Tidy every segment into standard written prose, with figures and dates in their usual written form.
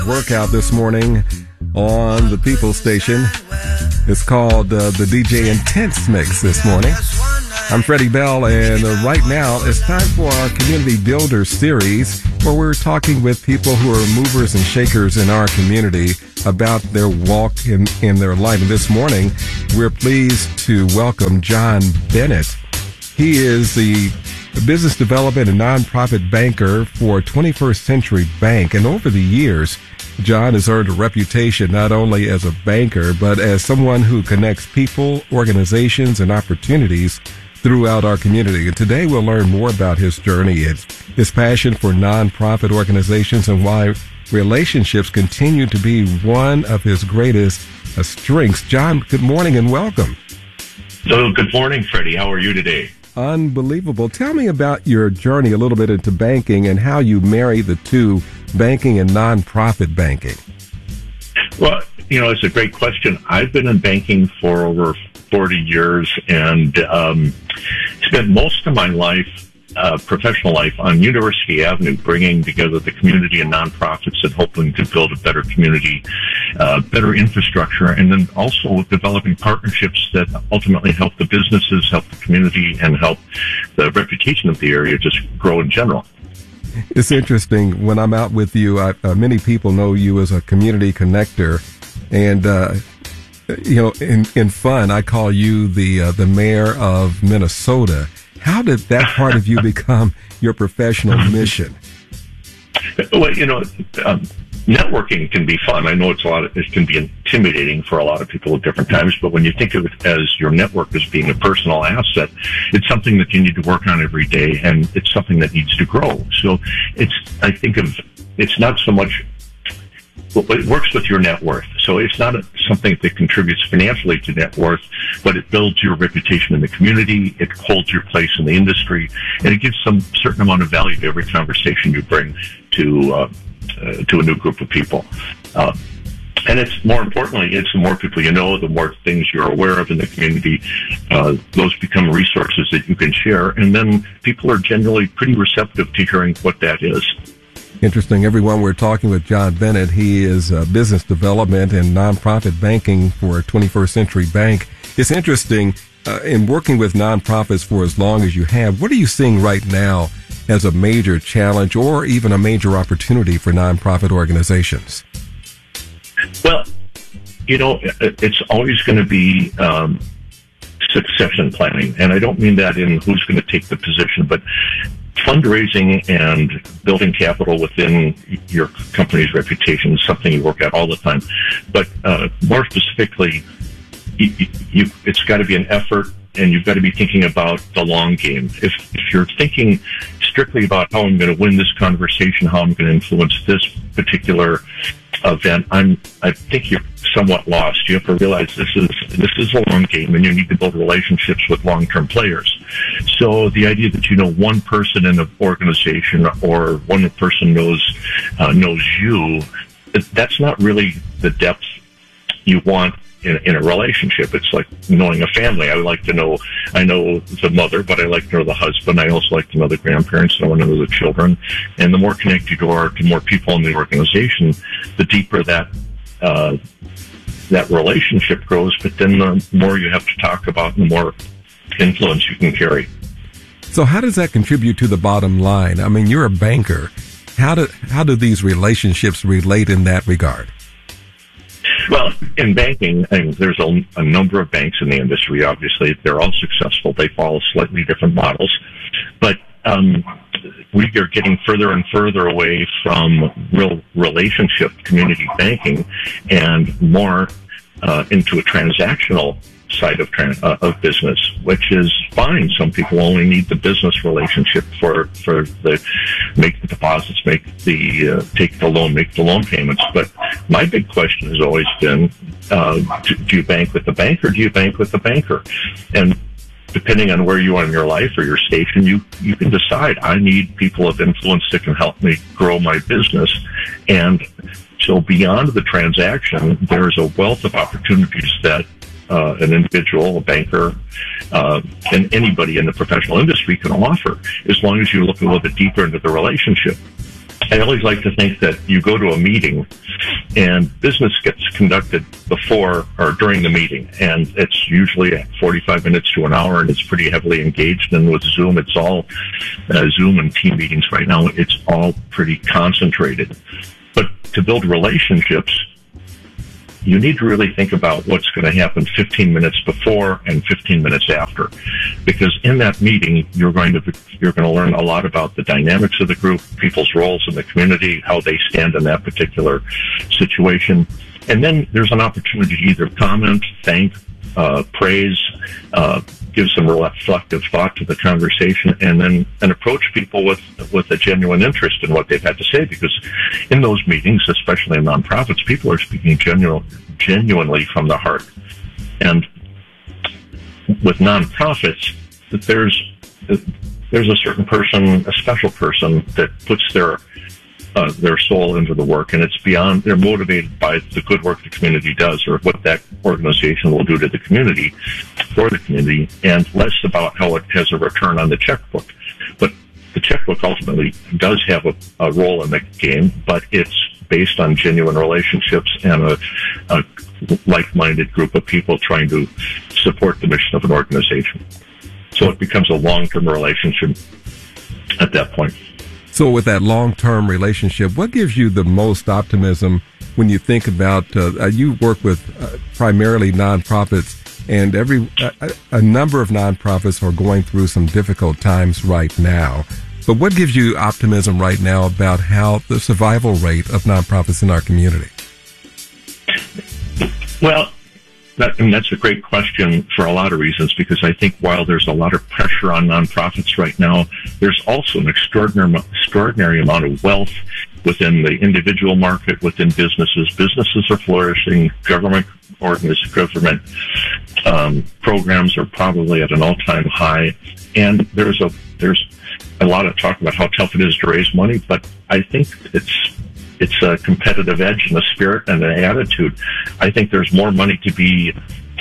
Workout this morning on the People Station. It's called the DJ Intense Mix this morning. I'm Freddie Bell, and right now it's time for our Community Builder series, where we're talking with people who are movers and shakers in our community about their walk in their life. And this morning, we're pleased to welcome John Bennett. He is the business development and nonprofit banker for 21st Century Bank. And over the years, John has earned a reputation not only as a banker, but as someone who connects people, organizations, and opportunities throughout our community. And today we'll learn more about his journey, his passion for nonprofit organizations, and why relationships continue to be one of his greatest strengths. John, good morning and welcome. So, good morning, Freddie. How are you today? Unbelievable. Tell me about your journey a little bit into banking and how you marry the two, banking and nonprofit banking. Well, it's a great question. I've been in banking for over 40 years and spent most of my life, professional life, on University Avenue, bringing together the community and nonprofits and hoping to build a better community, better infrastructure, and then also developing partnerships that ultimately help the businesses, help the community, and help the reputation of the area just grow in general. It's interesting. When I'm out with you, many people know you as a community connector, and in fun, I call you the mayor of Minnesota. How did that part of you become your professional mission? Well, networking can be fun. I know it can be intimidating for a lot of people at different times, but when you think of it as your network as being a personal asset, it's something that you need to work on every day, and it's something that needs to grow. So it's not so much, it works with your net worth. So it's not something that contributes financially to net worth, but it builds your reputation in the community, it holds your place in the industry, and it gives some certain amount of value to every conversation you bring to a new group of people. And it's more importantly, it's the more people you know, the more things you're aware of in the community, those become resources that you can share, and then people are generally pretty receptive to hearing what that is. Interesting. Everyone, we're talking with John Bennett. He is business development and nonprofit banking for 21st Century Bank. It's interesting, in working with nonprofits for as long as you have, what are you seeing right now as a major challenge or even a major opportunity for nonprofit organizations? Well, it's always going to be succession planning. And I don't mean that in who's going to take the position, but fundraising and building capital within your company's reputation is something you work at all the time. But more specifically, it's got to be an effort, and you've got to be thinking about the long game. If you're thinking strictly about how I'm going to win this conversation, how I'm going to influence this particular event, I think you're somewhat lost. You have to realize this is a long game, and you need to build relationships with long-term players. So the idea that one person in an organization or one person knows you, that's not really the depth you want in a relationship. It's like knowing a family. I know the mother, but I like to know the husband. I also like to know the grandparents, and I want to know the children. And the more connected you are to more people in the organization, the deeper that relationship grows, but then the more you have to talk about, the more influence you can carry. So how does that contribute to the bottom line? I mean, you're a banker. How do these relationships relate in that regard? Well, in banking, there's a number of banks in the industry. Obviously, they're all successful. They follow slightly different models. But we are getting further and further away from real relationship community banking and more into a transactional side of business, which is fine. Some people only need the business relationship for the make the deposits, take the loan, make the loan payments. But my big question has always been, do you bank with the bank, or do you bank with the banker? And depending on where you are in your life or your station, you can decide, I need people of influence that can help me grow my business. And so beyond the transaction, there's a wealth of opportunities that an individual, a banker, and anybody in the professional industry can offer, as long as you look a little bit deeper into the relationship. I always like to think that you go to a meeting and business gets conducted before or during the meeting, and it's usually 45 minutes to an hour, and it's pretty heavily engaged. And with Zoom, it's all Zoom and team meetings right now. It's all pretty concentrated. But to build relationships, you need to really think about what's going to happen 15 minutes before and 15 minutes after, because in that meeting you're going to learn a lot about the dynamics of the group, people's roles in the community, how they stand in that particular situation, and then there's an opportunity to either comment, thank, praise, give some reflective thought to the conversation, and approach people with a genuine interest in what they've had to say, because in those meetings, especially in nonprofits, people are speaking genuinely from the heart. And with nonprofits, there's a certain person, a special person, that puts their soul into the work, and it's beyond, they're motivated by the good work the community does, or what that organization will do to the community, for the community, and less about how it has a return on the checkbook. But the checkbook ultimately does have a role in the game, but it's based on genuine relationships and a like-minded group of people trying to support the mission of an organization. So it becomes a long-term relationship at that point. So with that long-term relationship, what gives you the most optimism when you think about, you work with primarily nonprofits, and a number of nonprofits are going through some difficult times right now. But what gives you optimism right now about how the survival rate of nonprofits in our community? Well, that's a great question for a lot of reasons, because I think while there's a lot of pressure on nonprofits right now, there's also an extraordinary amount of wealth within the individual market, within businesses. Businesses are flourishing. Government programs are probably at an all-time high, and there's a lot of talk about how tough it is to raise money, but I think it's a competitive edge and a spirit and an attitude. I think there's more money to be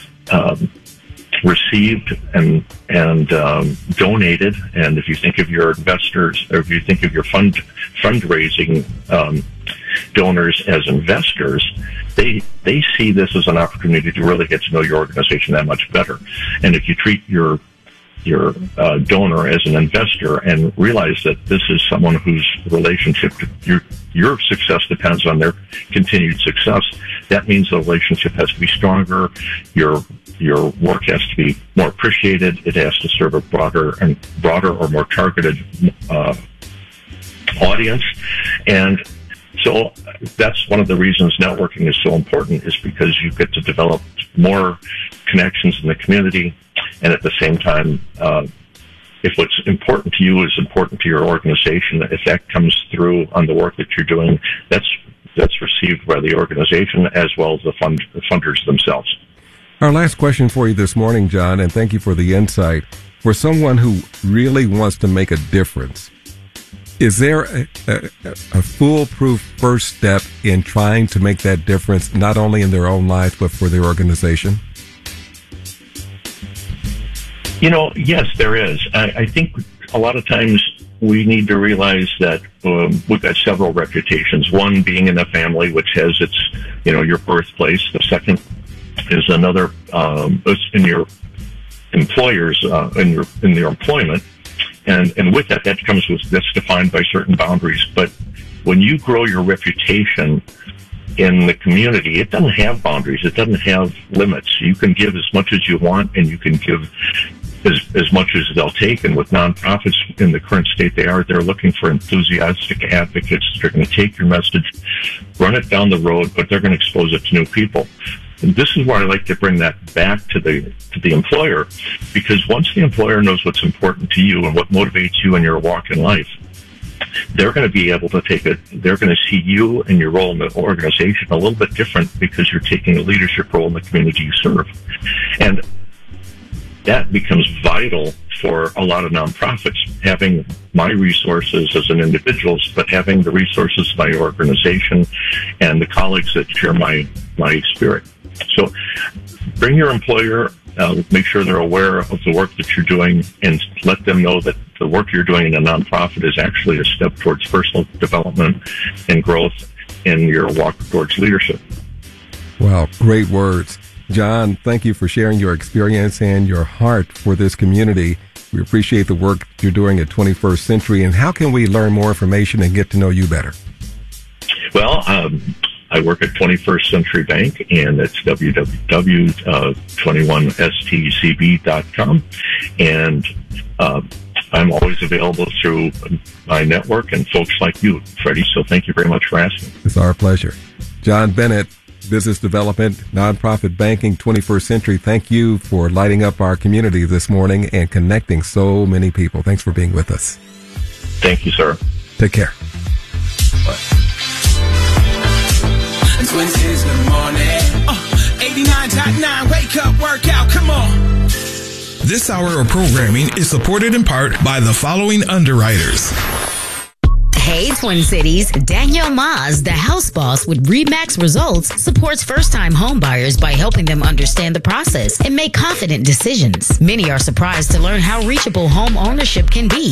received and donated. And if you think of your investors, or if you think of your fundraising donors as investors, they see this as an opportunity to really get to know your organization that much better. And if you treat your donor as an investor and realize that this is someone whose relationship to your success depends on their continued success, that means the relationship has to be stronger. Your work has to be more appreciated. It has to serve a broader or more targeted audience. And so that's one of the reasons networking is so important, is because you get to develop more connections in the community. And at the same time, if what's important to you is important to your organization, if that comes through on the work that you're doing, that's received by the organization as well as the funders themselves. Our last question for you this morning, John, and thank you for the insight. For someone who really wants to make a difference, is there a foolproof first step in trying to make that difference, not only in their own lives, but for their organization? Yes, there is. I think a lot of times we need to realize that we've got several reputations. One being in the family, which has its, your birthplace. The second is another in your employers, in their employment, and with that comes that's defined by certain boundaries. But when you grow your reputation in the community, it doesn't have boundaries. It doesn't have limits. You can give as much as you want, and you can give as much as they'll take. And with nonprofits in the current state they're looking for enthusiastic advocates that are going to take your message, run it down the road, but they're going to expose it to new people. And this is where I like to bring that back to the employer, because once the employer knows what's important to you and what motivates you in your walk in life, they're going to be able to they're going to see you and your role in the organization a little bit different, because you're taking a leadership role in the community you serve. And that becomes vital for a lot of nonprofits, having my resources as an individual, but having the resources of my organization and the colleagues that share my spirit. So bring your employer, make sure they're aware of the work that you're doing, and let them know that the work you're doing in a nonprofit is actually a step towards personal development and growth in your walk towards leadership. Wow, great words. John, thank you for sharing your experience and your heart for this community. We appreciate the work you're doing at 21st Century. And how can we learn more information and get to know you better? Well, I work at 21st Century Bank, and it's www.21stcb.com. And I'm always available through my network and folks like you, Freddie. So thank you very much for asking. It's our pleasure. John Bennett, Business Development, Nonprofit Banking, 21st Century. Thank you for lighting up our community this morning and connecting so many people. Thanks for being with us. Thank you, sir. Take care. Bye. Twin Cities, good morning. 89.9, wake up, work out, come on. This hour of programming is supported in part by the following underwriters. Hey, Twin Cities, Danielle Maz, the house boss with RE/MAX Results, supports first-time home buyers by helping them understand the process and make confident decisions. Many are surprised to learn how reachable home ownership can be.